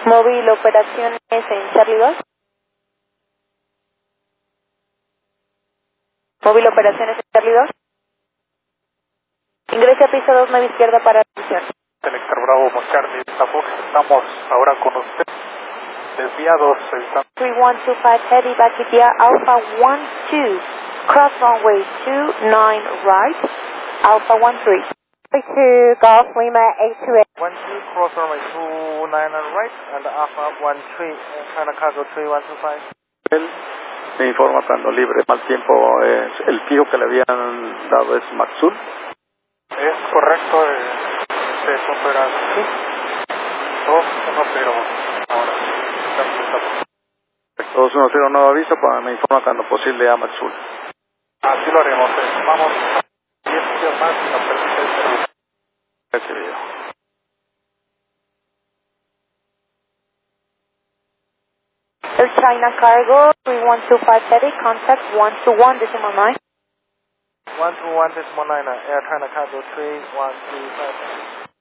Móvil operaciones en Charlie 2. Móvil operaciones en Charlie 2. Ingrese a piso 2, 9 izquierda para atención. Selector Bravo, Charlie, Fox, estamos ahora con usted. Desviados, estamos. 3125 Heavy back via Alpha 12. Cross runway 29 right. Alpha 13. 2 Golf Lima 828. 12, cross runway 29 right, and Alpha 13, China Cargo 3125. Él me informa cuando libre, mal tiempo, el fijo que le habían dado es Maxul. Es correcto, se supera, sí. 210, ahora. 210, nuevo aviso, me informa cuando posible a Maxul. Así lo haremos, vamos a 10 días más y nos permite el servicio. Recibido. Air China Cargo 3125 Heavy, contact 121.9. 121.9, Air China Cargo 3125.